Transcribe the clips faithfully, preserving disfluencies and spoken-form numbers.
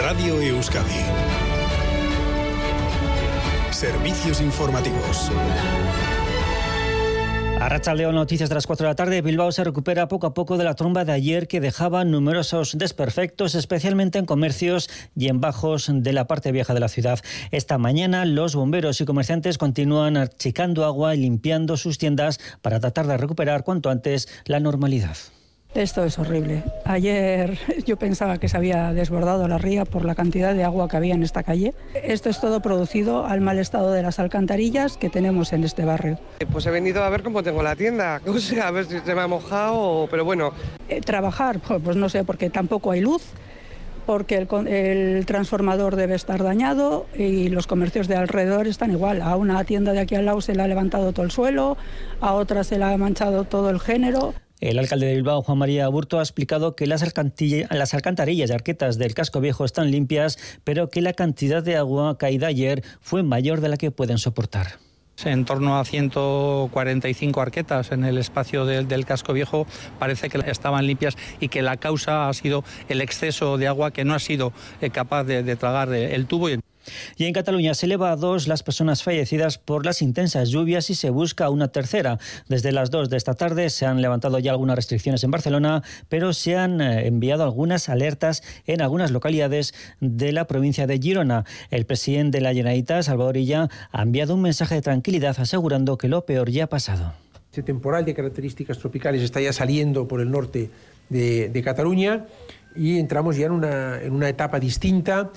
Radio Euskadi. Servicios informativos. Arratsaldeon, noticias de las cuatro de la tarde. Bilbao se recupera poco a poco de la tromba de ayer que dejaba numerosos desperfectos, especialmente en comercios y en bajos de la parte vieja de la ciudad. Esta mañana los bomberos y comerciantes continúan achicando agua y limpiando sus tiendas para tratar de recuperar cuanto antes la normalidad. Esto es horrible. Ayer yo pensaba que se había desbordado la ría por la cantidad de agua que había en esta calle. Esto es todo producido al mal estado de las alcantarillas que tenemos en este barrio. Pues he venido a ver cómo tengo la tienda, o sea, a ver si se me ha mojado, pero bueno. Eh, trabajar, pues no sé, porque tampoco hay luz, porque el, el transformador debe estar dañado y los comercios de alrededor están igual. A una tienda de aquí al lado se le ha levantado todo el suelo, a otra se le ha manchado todo el género. El alcalde de Bilbao, Juan María Aburto, ha explicado que las, las alcantarillas y arquetas del casco viejo están limpias, pero que la cantidad de agua caída ayer fue mayor de la que pueden soportar. En torno a ciento cuarenta y cinco arquetas en el espacio del, del casco viejo parece que estaban limpias y que la causa ha sido el exceso de agua que no ha sido capaz de, de tragar el tubo. Y en Cataluña se eleva a dos las personas fallecidas por las intensas lluvias y se busca una tercera. Desde las dos de esta tarde se han levantado ya algunas restricciones en Barcelona, pero se han enviado algunas alertas en algunas localidades de la provincia de Girona. El presidente de la Generalitat, Salvador Illa, ha enviado un mensaje de tranquilidad asegurando que lo peor ya ha pasado. Este temporal de características tropicales está ya saliendo por el norte de, de Cataluña y entramos ya en una, en una etapa distinta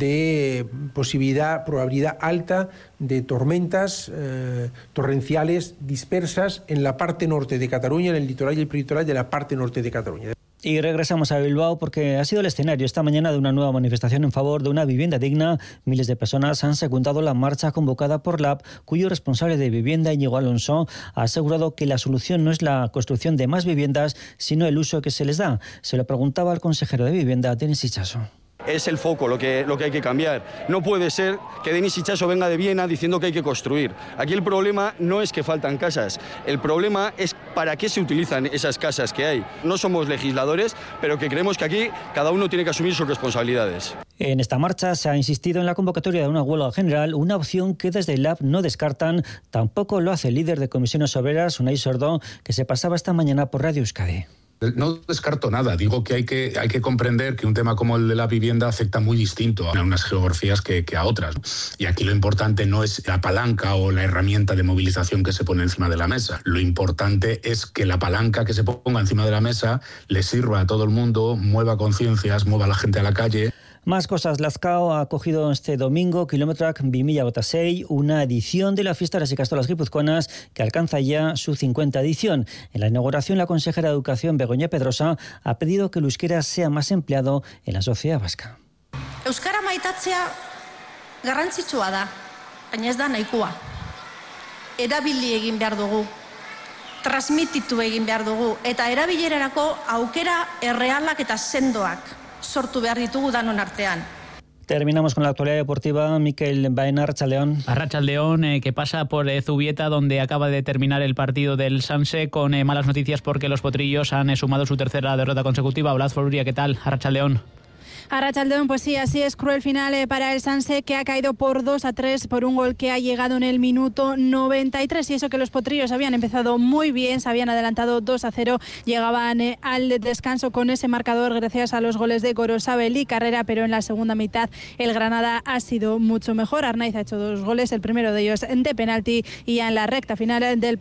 de posibilidad, probabilidad alta de tormentas eh, torrenciales dispersas en la parte norte de Cataluña, en el litoral y el prelitoral de la parte norte de Cataluña. Y regresamos a Bilbao porque ha sido el escenario esta mañana de una nueva manifestación en favor de una vivienda digna. Miles de personas han secundado la marcha convocada por Lab, cuyo responsable de vivienda, Íñigo Alonso, ha asegurado que la solución no es la construcción de más viviendas, sino el uso que se les da. Se lo preguntaba al consejero de vivienda, Denis Itxaso. Es el foco lo que, lo que hay que cambiar. No puede ser que Denis Itxaso venga de Viena diciendo que hay que construir. Aquí el problema no es que faltan casas, el problema es para qué se utilizan esas casas que hay. No somos legisladores, pero que creemos que aquí cada uno tiene que asumir sus responsabilidades. En esta marcha se ha insistido en la convocatoria de una huelga general, una opción que desde el Lab no descartan. Tampoco lo hace el líder de Comisiones Obreras, Unai Sordó, que se pasaba esta mañana por Radio Euskadi. No descarto nada, digo que hay que hay que comprender que un tema como el de la vivienda afecta muy distinto a unas geografías que, que a otras. Y aquí lo importante no es la palanca o la herramienta de movilización que se pone encima de la mesa. Lo importante es que la palanca que se ponga encima de la mesa le sirva a todo el mundo, mueva conciencias, mueva a la gente a la calle. Más cosas. Lazkao ha acogido este domingo Kilometrak dos mil veintiséis, una edición de la fiesta de las ikastolas guipuzcoanas que alcanza ya su cincuenta edición. En la inauguración, la consejera de Educación, Begoña Pedrosa, ha pedido que el euskera sea más empleado en la sociedad vasca. Euskara maitatzea garrantzitsua da, baina ez da nahikoa. Erabili egin behar dugu, transmititu egin behar dugu, eta erabilerarako aukera errealak eta sendoak sortu behar ditugu danon artean. Terminamos con la actualidad deportiva. Mikel Baena, Arratsaldeon. Arratsaldeon, eh, que pasa por eh, Zubieta, donde acaba de terminar el partido del Sanse, con eh, malas noticias porque los potrillos han eh, sumado su tercera derrota consecutiva. Blas Foruria, ¿qué tal? Arratsaldeon. Arratsaldeon, pues sí, así es cruel final eh, para el Sanse, que ha caído por dos a tres por un gol que ha llegado en el minuto noventa y tres, y eso que los potrillos habían empezado muy bien, se habían adelantado dos a cero, llegaban eh, al descanso con ese marcador gracias a los goles de Gorosabel y Carrera, pero en la segunda mitad el Granada ha sido mucho mejor. Arnaiz ha hecho dos goles, el primero de ellos de penalti, y ya en la recta final del